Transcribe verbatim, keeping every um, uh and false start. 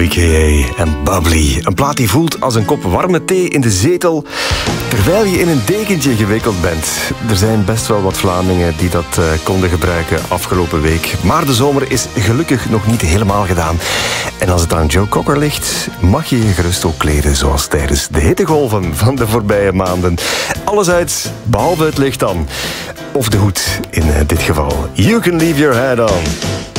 K A en Bubbly. Een plaat die voelt als een kop warme thee in de zetel, terwijl je in een dekentje gewikkeld bent. Er zijn best wel wat Vlamingen die dat uh, konden gebruiken afgelopen week. Maar de zomer is gelukkig nog niet helemaal gedaan. En als het aan Joe Cocker ligt, mag je je gerust ook kleden zoals tijdens de hittegolven van de voorbije maanden. Alles uit, behalve het licht dan. Of de hoed in uh, dit geval. You can leave your head on.